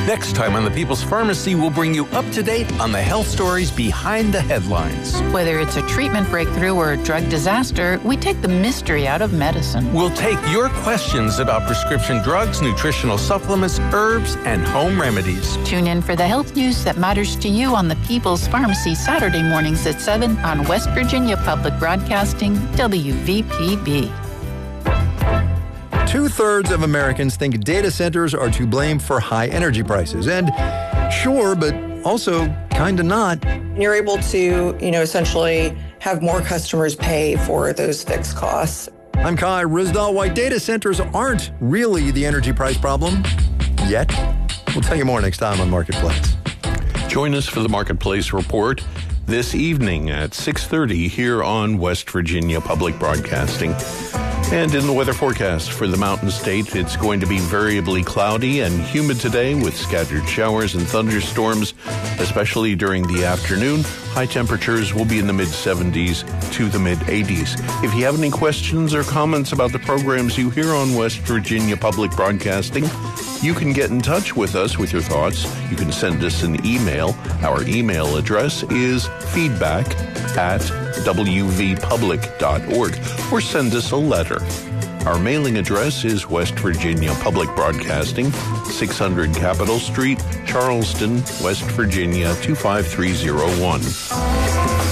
Next time on The People's Pharmacy, we'll bring you up to date on the health stories behind the headlines. Whether it's a treatment breakthrough or a drug disaster, we take the mystery out of medicine. We'll take your questions about prescription drugs, nutritional supplements, herbs, and home remedies. Tune in for the health news that matters to you on The People's Pharmacy Saturday mornings at 7 on West Virginia Public Broadcasting, WVPB. 2/3 of Americans think data centers are to blame for high energy prices. And sure, but also kind of not. You're able to, essentially have more customers pay for those fixed costs. I'm Kai Ryssdal. Why data centers aren't really the energy price problem yet. We'll tell you more next time on Marketplace. Join us for the Marketplace Report this evening at 6:30 here on West Virginia Public Broadcasting. And in the weather forecast for the Mountain State, it's going to be variably cloudy and humid today with scattered showers and thunderstorms, especially during the afternoon. High temperatures will be in the mid-70s to the mid-80s. If you have any questions or comments about the programs you hear on West Virginia Public Broadcasting, you can get in touch with us with your thoughts. You can send us an email. Our email address is feedback@wvpublic.org, or send us a letter. Our mailing address is West Virginia Public Broadcasting, 600 Capitol Street, Charleston, West Virginia 25301.